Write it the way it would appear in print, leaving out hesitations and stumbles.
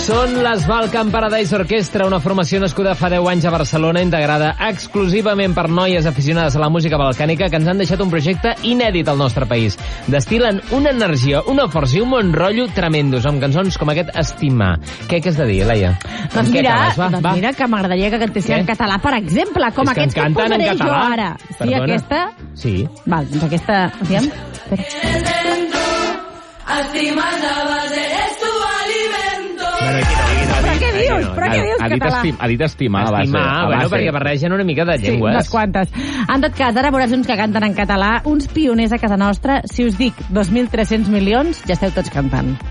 Són les Balkan Paradise Orquestra, una formació nascuda fa 10 anys a Barcelona, integrada exclusivament per noies aficionades a la música balcànica que ens han deixat un projecte inèdit al nostre país. Destilen una energia, una força i un bon rotllo tremendos, amb cançons com aquest Estimar. Què has de dir, Laia? Doncs mira que m'agradaria que cantessin en català, per exemple, com aquests que posaré jo ara. Sí, aquesta? Sí. Val, doncs aquesta... Aviam. Però què dius? Català? Ha dit estimar. Bueno, perquè barregen una mica de llengües. Sí, unes quantes. En tot cas, ara veuràs uns que canten en català, uns pioners a casa nostra. Si us dic 2.300 milions, ja esteu tots cantant.